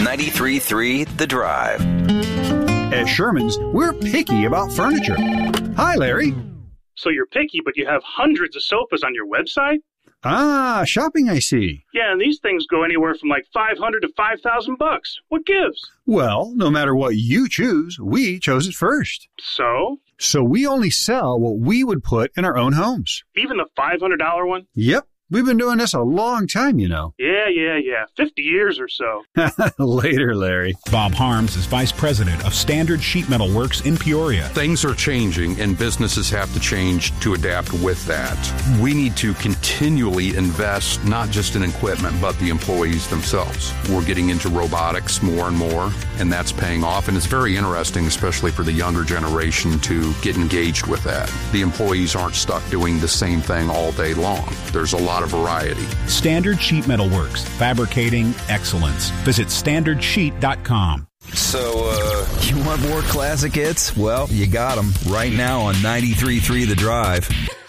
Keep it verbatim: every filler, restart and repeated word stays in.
ninety-three point three The Drive. At Sherman's, we're picky about furniture. Hi, Larry. So you're picky, but you have hundreds of sofas on your website? Ah, shopping, I see. Yeah, and these things go anywhere from like five hundred to five thousand bucks. What gives? Well, no matter what you choose, we chose it first. So? So we only sell what we would put in our own homes. Even the five hundred dollars one? Yep. We've been doing this a long time, you know. Yeah, yeah, yeah. fifty years or so. Later, Larry. Bob Harms is Vice President of Standard Sheet Metal Works in Peoria. Things are changing, and businesses have to change to adapt with that. We need to continually invest, not just in equipment, but the employees themselves. We're getting into robotics more and more, and that's paying off. And it's very interesting, especially for the younger generation, to get engaged with that. The employees aren't stuck doing the same thing all day long. There's a lot of variety. Standard Sheet Metal Works, fabricating excellence. Visit standard sheet dot com. So, uh... You want more classic hits? Well, you got them right now on ninety-three point three The Drive.